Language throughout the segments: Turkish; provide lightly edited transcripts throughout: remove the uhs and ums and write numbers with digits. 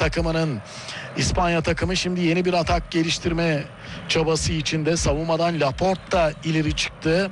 takımının. İspanya takımı şimdi yeni bir atak geliştirme çabası içinde. Savunmadan Laporte da ileri çıktı.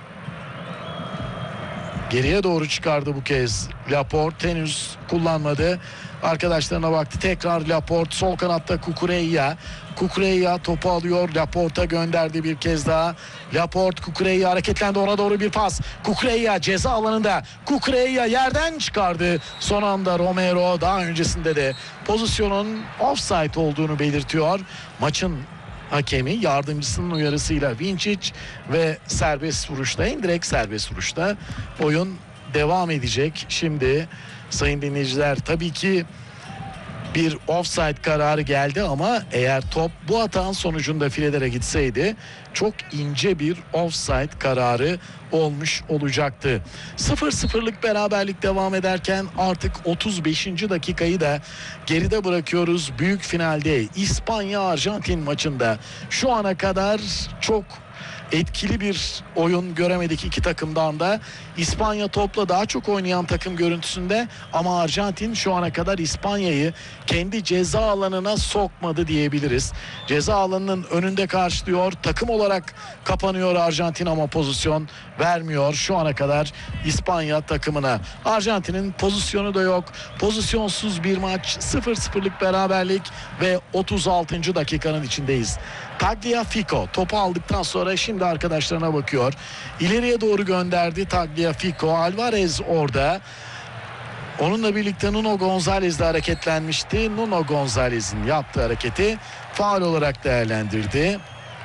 Geriye doğru çıkardı bu kez. Laporte henüz kullanmadı. Arkadaşlarına baktı. Tekrar Laporte. Sol kanatta Cucurella. Cucurella topu alıyor. Laporte'a gönderdi bir kez daha. Laporte Cucurella hareketlendi. Ona doğru bir pas. Cucurella ceza alanında. Cucurella yerden çıkardı. Son anda Romero daha öncesinde de pozisyonun offside olduğunu belirtiyor. Maçın hakemi yardımcısının uyarısıyla Vinčić ve serbest vuruşta, indirekt serbest vuruşta oyun devam edecek. Şimdi sayın dinleyiciler, tabii ki bir offside kararı geldi ama eğer top bu hatanın sonucunda filelere gitseydi çok ince bir offside kararı olmuş olacaktı. 0-0'lık beraberlik devam ederken artık 35. dakikayı da geride bırakıyoruz. Büyük finalde İspanya-Arjantin maçında şu ana kadar çok etkili bir oyun göremedik iki takımdan da. İspanya topla daha çok oynayan takım görüntüsünde ama Arjantin şu ana kadar İspanya'yı kendi ceza alanına sokmadı diyebiliriz. Ceza alanının önünde karşılıyor. Takım olarak kapanıyor Arjantin ama pozisyon vermiyor şu ana kadar İspanya takımına. Arjantin'in pozisyonu da yok. Pozisyonsuz bir maç, 0-0'lık beraberlik ve 36. dakikanın içindeyiz. Tagliafico topu aldıktan sonra şimdi arkadaşlarına bakıyor. İleriye doğru gönderdi Tagliafico. Alvarez orada. Onunla birlikte Nuno Gonzalez de hareketlenmişti. Nuno Gonzalez'in yaptığı hareketi faul olarak değerlendirdi.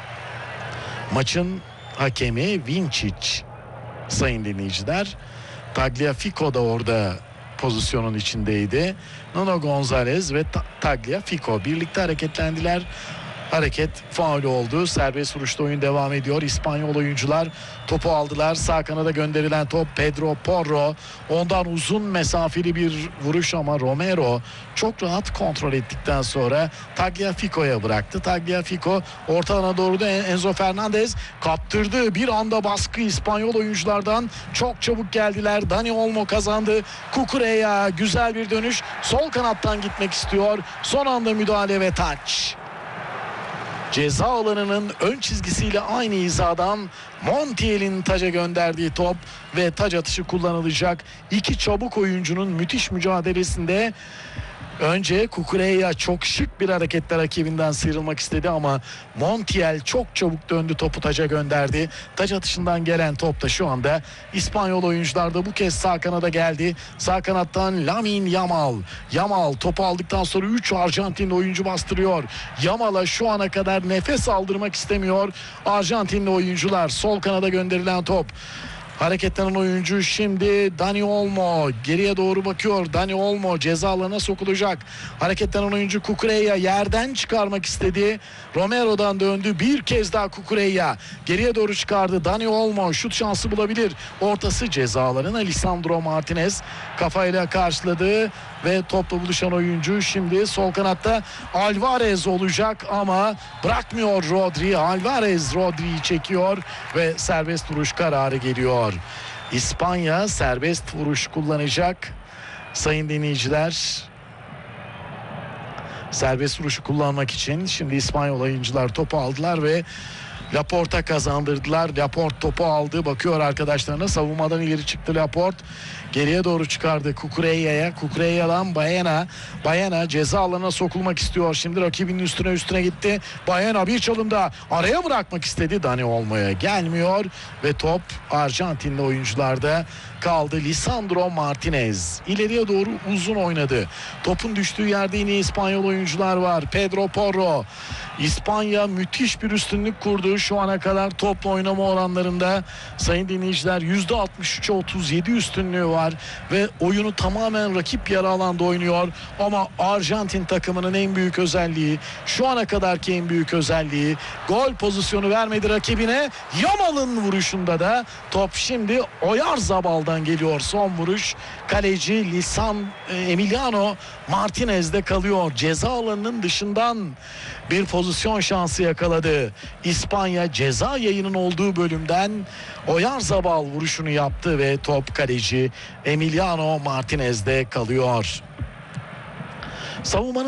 Maçın hakemi Vinčić sayın dinleyiciler. Tagliafico da orada pozisyonun içindeydi. Nuno Gonzalez ve Tagliafico birlikte hareketlendiler. Hareket faul oldu. Serbest vuruşta oyun devam ediyor. İspanyol oyuncular topu aldılar. Sağ kanada gönderilen top Pedro Porro. Ondan uzun mesafeli bir vuruş ama Romero çok rahat kontrol ettikten sonra Tagliafico'ya bıraktı. Tagliafico orta alana doğru da Enzo Fernandez kaptırdı. Bir anda baskı İspanyol oyunculardan. Çok çabuk geldiler. Dani Olmo kazandı. Cucurella güzel bir dönüş. Sol kanattan gitmek istiyor. Son anda müdahale ve taç. Ceza alanının ön çizgisiyle aynı hizadan Montiel'in taca gönderdiği top ve taç atışı kullanılacak. İki çabuk oyuncunun müthiş mücadelesinde önce Cucurella çok şık bir hareketle rakibinden sıyrılmak istedi ama Montiel çok çabuk döndü, topu taca gönderdi. Taç atışından gelen top da şu anda İspanyol oyuncularda bu kez sağ kanada geldi. Sağ kanattan Lamine Yamal. Yamal topu aldıktan sonra 3 Arjantinli oyuncu bastırıyor. Yamal'a şu ana kadar nefes aldırmak istemiyor Arjantinli oyuncular. Sol kanada gönderilen top. Hareketlenen oyuncu şimdi Dani Olmo. Geriye doğru bakıyor. Dani Olmo ceza alanına sokulacak. Hareketlenen oyuncu Cucurella yerden çıkarmak istedi. Romero'dan döndü. Bir kez daha Cucurella. Geriye doğru çıkardı. Dani Olmo şut şansı bulabilir. Ortası ceza alanına Lisandro Martinez kafayla karşıladı ve topla buluşan oyuncu şimdi sol kanatta Alvarez olacak ama bırakmıyor Rodri. Alvarez Rodri'yi çekiyor ve serbest vuruş kararı geliyor. İspanya serbest vuruş kullanacak. Sayın dinleyiciler, serbest vuruşu kullanmak için şimdi İspanyol oyuncular topu aldılar ve Laporte'a kazandırdılar. Laporte topu aldı. Bakıyor arkadaşlarına. Savunmadan ileri çıktı Laporte. Geriye doğru çıkardı Cucurella'ya. Cucurella'dan Baena. Baena ceza alanına sokulmak istiyor. Şimdi rakibinin üstüne gitti. Baena bir çalımda araya bırakmak istedi. Dani Olmo'ya gelmiyor ve top Arjantinli oyuncularda kaldı. Lisandro Martinez ileriye doğru uzun oynadı. Topun düştüğü yerde yine İspanyol oyuncular var. Pedro Porro. İspanya müthiş bir üstünlük kurdu. Şu ana kadar topla oynama oranlarında sayın dinleyiciler %63'e 37 üstünlüğü var ve oyunu tamamen rakip yarı alanda oynuyor. Ama Arjantin takımının en büyük özelliği, şu ana kadarki en büyük özelliği, gol pozisyonu vermedi rakibine. Yamal'ın vuruşunda da top şimdi Oyarzabal'dan geliyor son vuruş. Kaleci Emiliano Martinez'de kalıyor. Ceza alanının dışından bir pozisyon şansı yakaladı. İspanya ceza yayının olduğu bölümden Oyarzabal vuruşunu yaptı ve top kaleci Emiliano Martinez'de kalıyor. Savunmanın